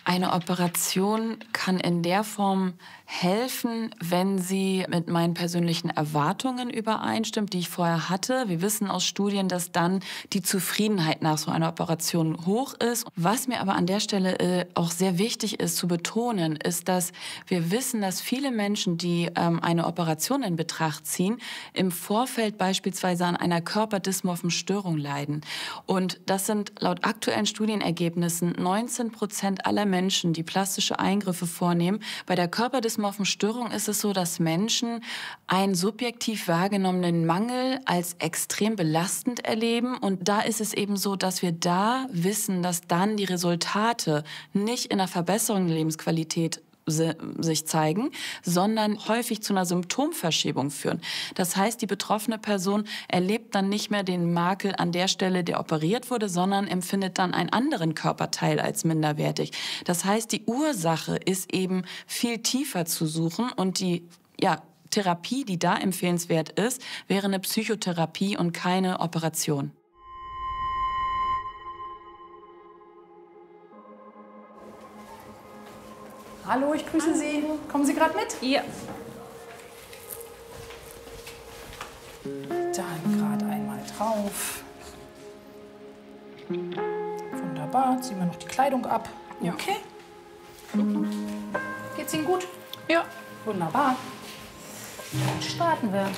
Eine Operation kann in der Form helfen, wenn sie mit meinen persönlichen Erwartungen übereinstimmt, die ich vorher hatte. Wir wissen aus Studien, dass dann die Zufriedenheit nach so einer Operation hoch ist. Was mir aber an der Stelle auch sehr wichtig ist zu betonen, ist, dass wir wissen, dass viele Menschen, die eine Operation in Betracht ziehen, im Vorfeld beispielsweise an einer körperdysmorphen Störung leiden. Und das sind laut aktuellen Studienergebnissen 19% aller Menschen, die plastische Eingriffe vornehmen. Bei der körperdysmorphen Störung ist es so, dass Menschen einen subjektiv wahrgenommenen Mangel als extrem belastend erleben. Und da ist es eben so, dass wir da wissen, dass dann die Resultate nicht in der Verbesserung der Lebensqualität sich zeigen, sondern häufig zu einer Symptomverschiebung führen. Das heißt, die betroffene Person erlebt dann nicht mehr den Makel an der Stelle, der operiert wurde, sondern empfindet dann einen anderen Körperteil als minderwertig. Das heißt, die Ursache ist eben viel tiefer zu suchen und die Therapie, die da empfehlenswert ist, wäre eine Psychotherapie und keine Operation. Hallo, ich grüße Sie. Kommen Sie gerade mit? Ja. Dann gerade einmal drauf. Wunderbar. Ziehen wir noch die Kleidung ab. Ja. Okay. Geht's Ihnen gut? Ja. Wunderbar. Dann starten wir.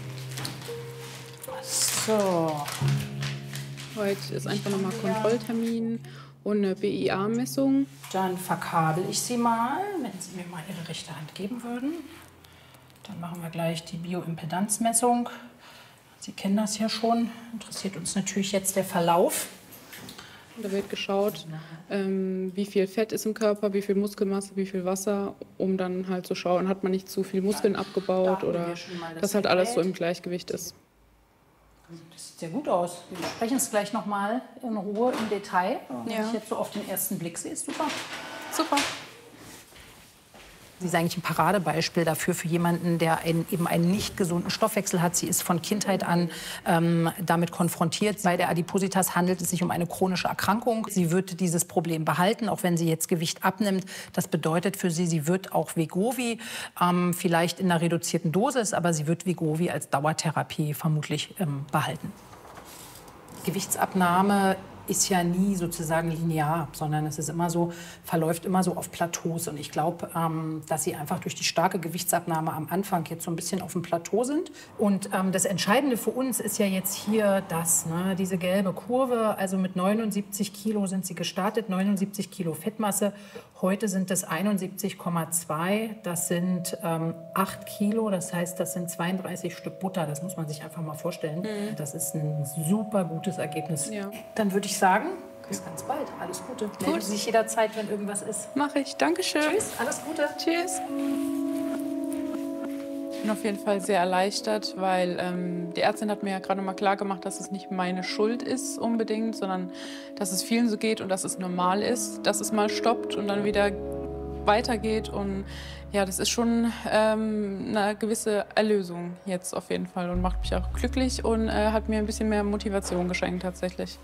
So. Heute ist einfach nochmal Kontrolltermin und eine BIA-Messung. Dann verkabel ich Sie mal, wenn Sie mir mal Ihre rechte Hand geben würden. Dann machen wir gleich die Bioimpedanzmessung. Sie kennen das ja schon. Interessiert uns natürlich jetzt der Verlauf. Da wird geschaut, wie viel Fett ist im Körper, wie viel Muskelmasse, wie viel Wasser, um dann halt zu schauen, hat man nicht zu viel Muskeln abgebaut oder dass halt alles so im Gleichgewicht ist. Das sieht sehr gut aus. Wir besprechen es gleich noch mal in Ruhe im Detail. Was ich jetzt so auf den ersten Blick sehe, ist super. Super. Sie ist eigentlich ein Paradebeispiel dafür für jemanden, der eben einen nicht gesunden Stoffwechsel hat. Sie ist von Kindheit an damit konfrontiert. Bei der Adipositas handelt es sich um eine chronische Erkrankung. Sie wird dieses Problem behalten, auch wenn sie jetzt Gewicht abnimmt. Das bedeutet für sie, sie wird auch Wegovy, vielleicht in einer reduzierten Dosis, aber sie wird Wegovy als Dauertherapie vermutlich behalten. Gewichtsabnahme ist ja nie sozusagen linear, sondern es ist immer so, verläuft immer so auf Plateaus. Und ich glaube, dass sie einfach durch die starke Gewichtsabnahme am Anfang jetzt so ein bisschen auf dem Plateau sind. Und das Entscheidende für uns ist ja jetzt hier das, ne, diese gelbe Kurve. Also mit 79 Kilo sind sie gestartet, 79 Kilo Fettmasse. Heute sind es 71,2. Das sind 8 Kilo, das heißt, das sind 32 Stück Butter. Das muss man sich einfach mal vorstellen. Das ist ein super gutes Ergebnis. Ja. Dann würde ich sagen, bis ganz bald. Alles Gute. Melden Sie sich jederzeit, wenn irgendwas ist. Mache ich. Dankeschön. Tschüss, alles Gute. Tschüss. Ich bin auf jeden Fall sehr erleichtert, weil die Ärztin hat mir ja gerade mal klar gemacht, dass es nicht meine Schuld ist unbedingt, sondern dass es vielen so geht und dass es normal ist, dass es mal stoppt und dann wieder weitergeht. Und ja, das ist schon eine gewisse Erlösung jetzt auf jeden Fall und macht mich auch glücklich und hat mir ein bisschen mehr Motivation geschenkt tatsächlich.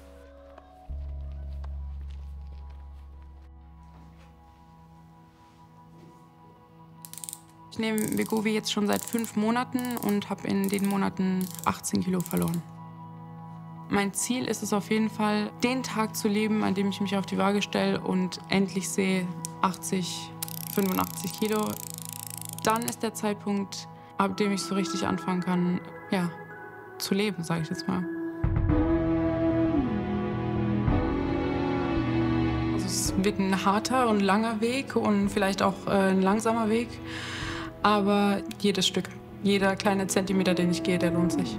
Ich nehme Wegovy jetzt schon seit 5 Monaten und habe in den Monaten 18 Kilo verloren. Mein Ziel ist es auf jeden Fall, den Tag zu leben, an dem ich mich auf die Waage stelle und endlich sehe 80, 85 Kilo. Dann ist der Zeitpunkt, ab dem ich so richtig anfangen kann, ja, zu leben, sage ich jetzt mal. Also es wird ein harter und langer Weg und vielleicht auch ein langsamer Weg. Aber jedes Stück, jeder kleine Zentimeter, den ich gehe, der lohnt sich.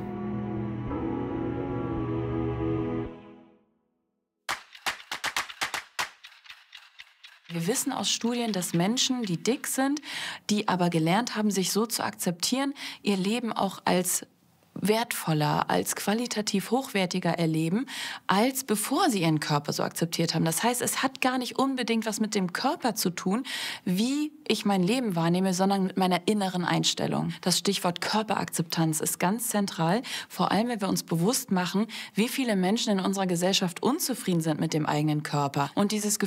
Wir wissen aus Studien, dass Menschen, die dick sind, die aber gelernt haben, sich so zu akzeptieren, ihr Leben auch als wertvoller, als qualitativ hochwertiger erleben, als bevor sie ihren Körper so akzeptiert haben. Das heißt, es hat gar nicht unbedingt was mit dem Körper zu tun, wie ich mein Leben wahrnehme, sondern mit meiner inneren Einstellung. Das Stichwort Körperakzeptanz ist ganz zentral, vor allem, wenn wir uns bewusst machen, wie viele Menschen in unserer Gesellschaft unzufrieden sind mit dem eigenen Körper. Und dieses